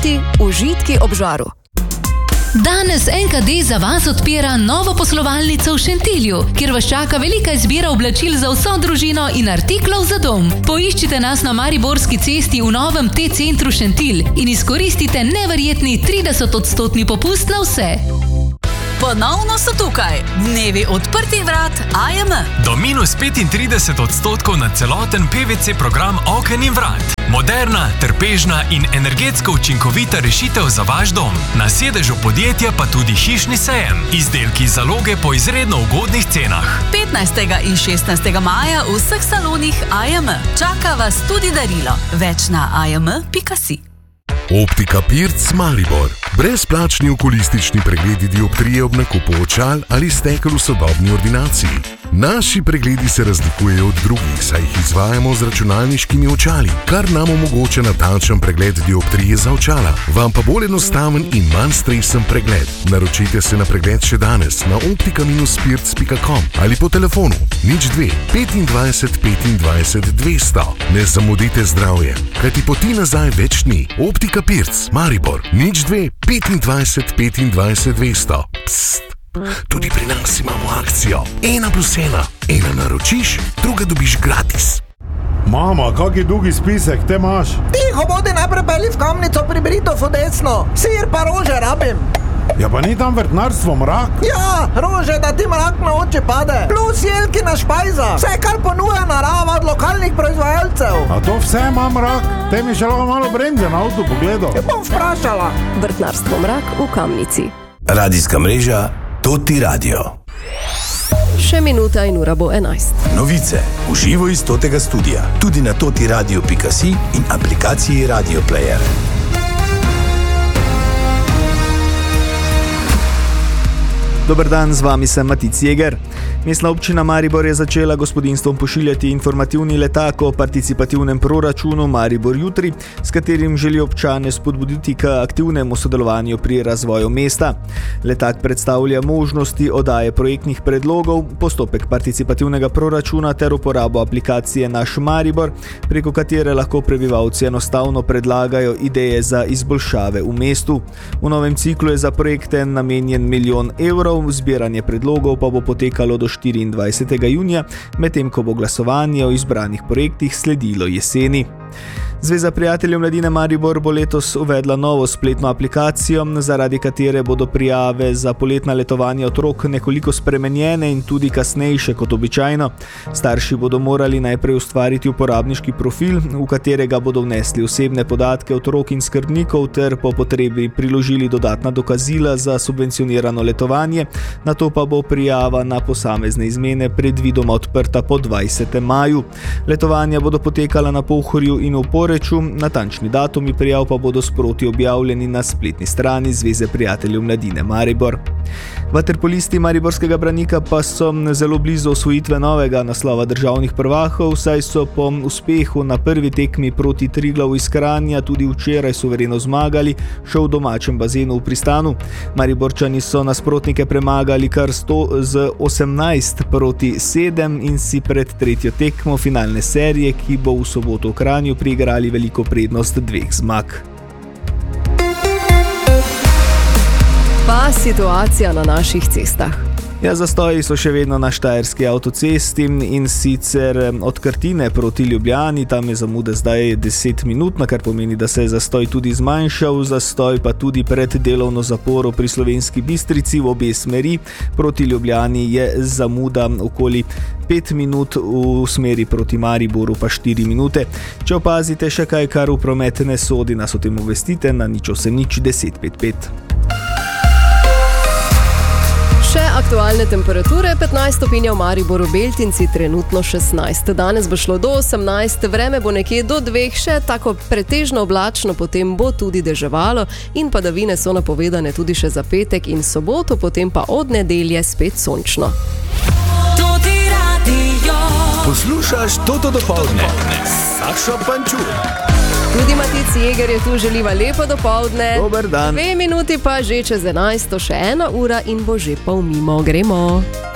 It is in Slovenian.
minuti, užitki ob žaru. Danes NKD za vas odpira novo poslovalnico v Šentilju, kjer vas čaka velika izbira oblačil za vso družino in artiklov za dom. Poiščite nas na Mariborski cesti v novem T-centru Šentilj in izkoristite neverjetni 30% popust na vse. Ponovno so tukaj dnevi odprtih vrat AJM. Do minus 35% na celoten PVC program oken in vrat. Moderna, trpežna in energetsko učinkovita rešitev za vaš dom. Na sedežu podjetja pa tudi hišni sejem. Izdelki zaloge po izredno ugodnih cenah. 15. in 16. maja v vseh salonih AJM. Čaka vas tudi darilo. Več na ajm.si. Optika Pirc Maribor. Brezplačni okulistični pregledi dioptrije ob nakupu očal ali stekel v sodobni ordinaciji. Naši pregledi se razlikujejo od drugih, saj jih izvajamo z računalniškimi očali, kar nam omogoča natančen pregled dioptrije za očala. Vam pa bolj enostaven in manj stresen pregled. Naročite se na pregled še danes na optika-pirc.com ali po telefonu 02 25 25 200. Ne zamudite zdravje, kajti poti nazaj več ni. Optika Pirc Maribor 02 25 25 200. Psst. Tudi pri nas imamo akcijo 1+1. Ena naročiš, druga dobiš gratis. Mama, kak je dolgi spisek, te imaš? Tiho bodi, najprej peli v kamnico pri Britofu desno. Sir pa rože rabim. Ja, pa ni tam vrtnarstvo mrak? Ja, rože, da ti mrak na oči pade. Plus jelkina špajza. Vse, kar ponuja narava od lokalnih proizvajalcev. A to vse ima mrak? Te mi še lahko malo brenze na avtu pogledal. Ja, bom vprašala. Vrtnarstvo mrak v Kamnici. Radijska mreža Toti Radio. Še minuta in ura bo 11. Novice v živo iz Totega studia. Tudi na totiradio.si in aplikaciji Radio Player. Dober dan, z vami sem Matic Jeger. Mestna občina Maribor je začela gospodinjstvom pošiljati informativni letak o participativnem proračunu Maribor jutri, s katerim želi občane spodbuditi k aktivnemu sodelovanju pri razvoju mesta. Letak predstavlja možnosti oddaje projektnih predlogov, postopek participativnega proračuna ter uporabo aplikacije Naš Maribor, preko katere lahko prebivalci enostavno predlagajo ideje za izboljšave v mestu. V novem ciklu je za projekte namenjen 1 milijon evrov, zbiranje predlogov pa bo potekalo do 24. junija, medtem ko bo glasovanje o izbranih projektih sledilo jeseni. Zveza prijateljev mladine Maribor bo letos uvedla novo spletno aplikacijo, zaradi katere bodo prijave za poletna letovanja otrok nekoliko spremenjene in tudi kasnejše kot običajno. Starši bodo morali najprej ustvariti uporabniški profil, v katerega bodo vnesli osebne podatke otrok in skrbnikov ter po potrebi priložili dodatna dokazila za subvencionirano letovanje, nato pa bo prijava na posamezne izmene predvidoma odprta po 20. maju. Letovanja bodo potekala na Pohorju in v Poreču, natančni datumi prijav pa bodo sproti objavljeni na spletni strani Zveze prijateljev mladine Maribor. Vaterpolisti mariborskega Branika pa so zelo blizu osvojitve novega naslova državnih prvakov, saj so po uspehu na prvi tekmi proti Triglavu iz Kranja tudi včeraj suvereno zmagali še v domačem bazenu v Pristanu. Mariborčani so nasprotnike premagali kar 100 z 18-7 in si pred tretjo tekmo finalne serije, ki bo v soboto v Kranju, priigrali veliko prednost 2 zmag. Pa situacija na naših cestah. Ja, zastoji so še vedno na Štajerski avtocesti in sicer od Krtine proti Ljubljani, tam je zamuda zdaj 10 minut, kar pomeni, da se je zastoj tudi zmanjšal, zastoj pa tudi pred delovno zaporo pri Slovenski Bistrici v obe smeri. Proti Ljubljani je zamuda okoli 5 minut, v smeri proti Mariboru pa 4 minute. Če opazite še kaj, kar v promet ne sodi, nas o tem obvestite na 080 1055. Še aktualne temperature, 15 stopinj v Mariboru, Beltinci trenutno 16. Danes bo šlo do 18, vreme bo nekje do 2, še tako pretežno oblačno, potem bo tudi deževalo in padavine so napovedane tudi še za petek in soboto, potem pa od nedelje spet sončno. Poslušaš Toto dopoldne. Sašo Pančur. Tudi Matic Jeger je tu, želiva lepo dopoldne. Dober dan. 2 minuti pa že čez 11, še 1 ura in bo že pol mimo. Gremo.